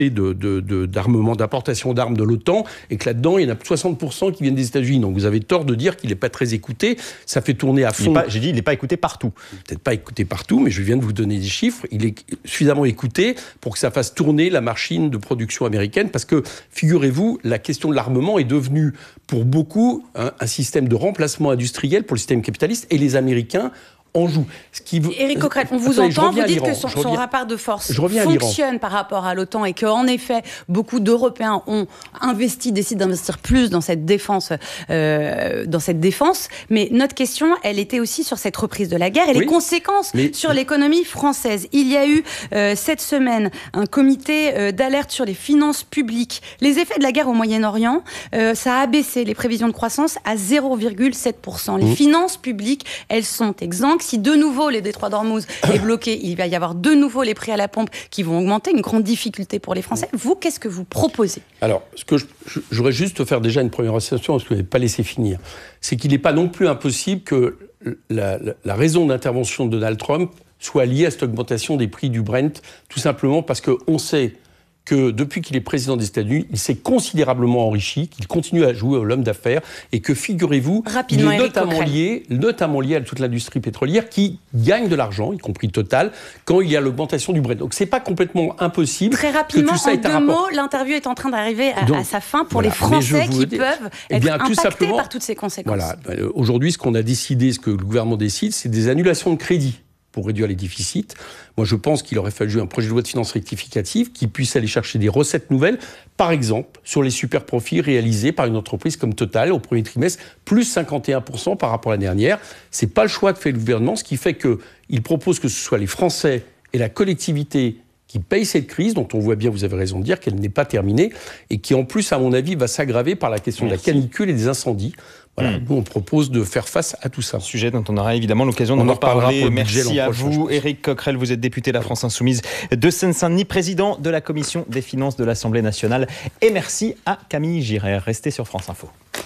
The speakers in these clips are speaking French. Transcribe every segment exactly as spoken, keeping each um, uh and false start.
De, de, de, d'armement, d'importation d'armes de l'OTAN, et que là-dedans, il y en a soixante pour cent qui viennent des États-Unis. Donc vous avez tort de dire qu'il n'est pas très écouté. Ça fait tourner à fond. Pas, j'ai dit il n'est pas écouté partout. Peut-être pas écouté partout, mais je viens de vous donner des chiffres. Il est suffisamment écouté pour que ça fasse tourner la machine de production américaine, parce que, figurez-vous, la question de l'armement est devenue, pour beaucoup, un, un système de remplacement industriel pour le système capitaliste, et les Américains en joue. Ce qui veut... Éric Coquerel, on vous Attendez, entend, vous dites que son, reviens... son rapport de force fonctionne par rapport à l'OTAN et qu'en effet, beaucoup d'Européens ont investi, décident d'investir plus dans cette défense, euh, dans cette défense. Mais notre question, elle était aussi sur cette reprise de la guerre et oui, les conséquences mais... sur l'économie française. Il y a eu euh, cette semaine un comité euh, d'alerte sur les finances publiques. Les effets de la guerre au Moyen-Orient, euh, ça a abaissé les prévisions de croissance à zéro virgule sept pour cent. Les mmh. finances publiques, elles sont exsangues. Si de nouveau les détroits d'Ormuz est bloqué, il va y avoir de nouveau les prix à la pompe qui vont augmenter, une grande difficulté pour les Français. Vous, qu'est-ce que vous proposez ? Alors, ce que je, j'aurais juste faire déjà une première observation, parce que vous n'avez pas laissé finir. C'est qu'il n'est pas non plus impossible que la, la, la raison d'intervention de Donald Trump soit liée à cette augmentation des prix du Brent, tout simplement parce qu'on sait que depuis qu'il est président des États-Unis, il s'est considérablement enrichi, qu'il continue à jouer à l'homme d'affaires, et que, figurez-vous, Rapidement, il est notamment lié, notamment lié à toute l'industrie pétrolière qui gagne de l'argent, y compris Total, quand il y a l'augmentation du Brent. Donc c'est pas complètement impossible. Très rapidement, que tout ça en ait deux un rapport. mots, l'interview est en train d'arriver à, Donc, à sa fin pour voilà. les Français qui dis, peuvent eh être bien, impactés par toutes ces conséquences. Voilà. Aujourd'hui, ce qu'on a décidé, ce que le gouvernement décide, c'est des annulations de crédit pour réduire les déficits. Moi, je pense qu'il aurait fallu un projet de loi de finances rectificative qui puisse aller chercher des recettes nouvelles, par exemple, sur les super profits réalisés par une entreprise comme Total au premier trimestre, plus cinquante et un pour cent par rapport à l'année dernière. C'est pas le choix que fait le gouvernement, ce qui fait qu'il propose que ce soit les Français et la collectivité qui payent cette crise, dont on voit bien, vous avez raison de dire, qu'elle n'est pas terminée, et qui, en plus, à mon avis, va s'aggraver par la question Merci. de la canicule et des incendies. Voilà, mmh. nous on propose de faire face à tout ça. Sujet dont on aura évidemment l'occasion d'en reparler. Merci à vous, Éric Coquerel. Vous êtes député de la France Insoumise de Seine-Saint-Denis, président de la Commission des finances de l'Assemblée nationale. Et merci à Camille Girard. Restez sur France Info.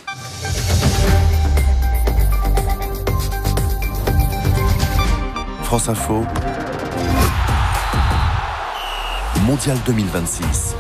France Info, Mondial deux mille vingt-six.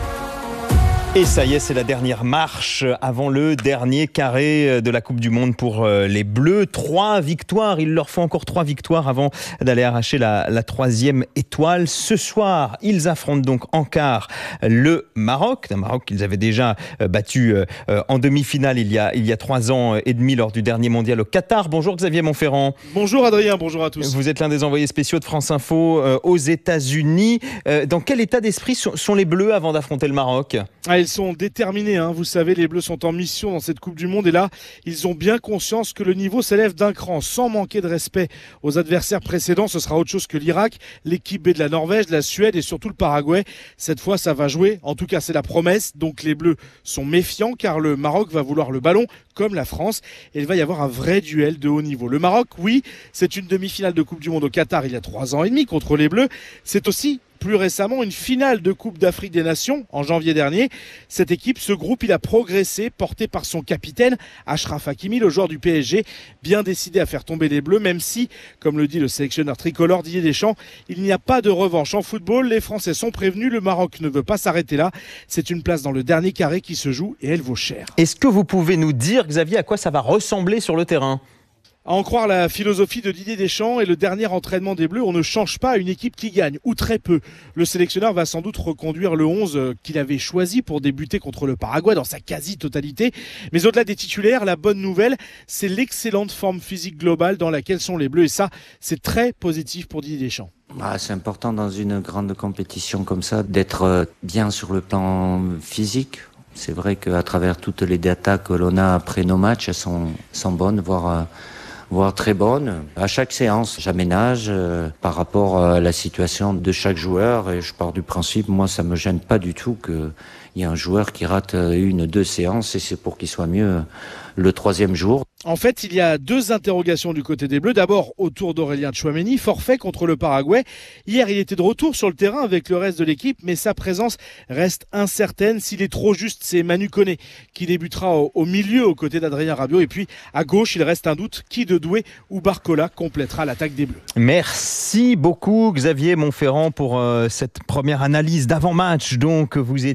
Et ça y est, c'est la dernière marche avant le dernier carré de la Coupe du Monde pour les Bleus. Trois victoires, il leur faut encore trois victoires avant d'aller arracher la, la troisième étoile. Ce soir, ils affrontent donc en quart le Maroc. Un Maroc qu'ils avaient déjà battu en demi-finale il y a, il y a trois ans et demi lors du dernier mondial au Qatar. Bonjour Xavier Montferrand. Bonjour Adrien, bonjour à tous. Vous êtes l'un des envoyés spéciaux de France Info aux États-Unis. Dans quel état d'esprit sont les Bleus avant d'affronter le Maroc ? Ah, ils sont déterminés, hein. Vous savez, les Bleus sont en mission dans cette Coupe du Monde et là, ils ont bien conscience que le niveau s'élève d'un cran. Sans manquer de respect aux adversaires précédents, ce sera autre chose que l'Irak, l'équipe B de la Norvège, la Suède et surtout le Paraguay. Cette fois, ça va jouer. En tout cas, c'est la promesse. Donc les Bleus sont méfiants car le Maroc va vouloir le ballon comme la France et il va y avoir un vrai duel de haut niveau. Le Maroc, oui, c'est une demi-finale de Coupe du Monde au Qatar il y a trois ans et demi contre les Bleus. C'est aussi plus récemment une finale de Coupe d'Afrique des Nations en janvier dernier. Cette équipe, ce groupe, il a progressé, porté par son capitaine Achraf Hakimi, le joueur du P S G, bien décidé à faire tomber les Bleus, même si, comme le dit le sélectionneur tricolore Didier Deschamps, il n'y a pas de revanche en football. Les Français sont prévenus, le Maroc ne veut pas s'arrêter là. C'est une place dans le dernier carré qui se joue et elle vaut cher. Est-ce que vous pouvez nous dire, Xavier, à quoi ça va ressembler sur le terrain ? À en croire la philosophie de Didier Deschamps et le dernier entraînement des Bleus, on ne change pas une équipe qui gagne, ou très peu. Le sélectionneur va sans doute reconduire le onze qu'il avait choisi pour débuter contre le Paraguay dans sa quasi-totalité. Mais au-delà des titulaires, la bonne nouvelle, c'est l'excellente forme physique globale dans laquelle sont les Bleus. Et ça, c'est très positif pour Didier Deschamps. Bah, c'est important dans une grande compétition comme ça d'être bien sur le plan physique. C'est vrai qu'à travers toutes les datas que l'on a après nos matchs, elles sont, sont bonnes, voire... voire très bonne. À chaque séance, j'aménage euh, par rapport à la situation de chaque joueur et je pars du principe, moi ça me gêne pas du tout qu'il y ait un joueur qui rate une, deux séances et c'est pour qu'il soit mieux le troisième jour. En fait, il y a deux interrogations du côté des Bleus. D'abord, autour d'Aurélien Tchouaméni, forfait contre le Paraguay. Hier, il était de retour sur le terrain avec le reste de l'équipe, mais sa présence reste incertaine. S'il est trop juste, c'est Manu Koné qui débutera au, au milieu aux côtés d'Adrien Rabiot. Et puis, à gauche, il reste un doute. Qui de Doué ou Barcola complétera l'attaque des Bleus. Merci beaucoup, Xavier Monferrand, pour euh, cette première analyse d'avant-match. Donc, vous